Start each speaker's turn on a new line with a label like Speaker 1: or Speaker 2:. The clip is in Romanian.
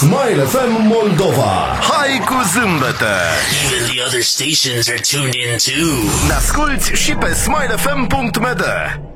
Speaker 1: Smile FM Moldova.
Speaker 2: Hai cu zâmbete!
Speaker 3: Even the other stations are tuned in too.
Speaker 2: Ne asculti și pe smilefm.md.